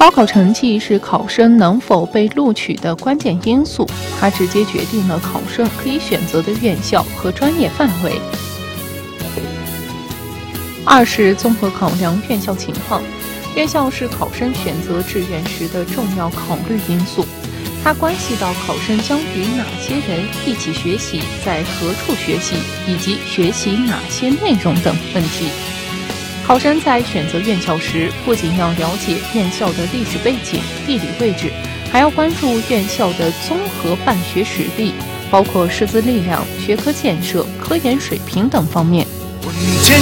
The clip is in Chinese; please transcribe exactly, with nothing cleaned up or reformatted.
高考成绩是考生能否被录取的关键因素，它直接决定了考生可以选择的院校和专业范围。二是综合考量院校情况，院校是考生选择志愿时的重要考虑因素，它关系到考生将与哪些人一起学习，在何处学习，以及学习哪些内容等问题。考生在选择院校时，不仅要了解院校的历史背景、地理位置，还要关注院校的综合办学实力，包括师资力量、学科建设、科研水平等方面。 我遇见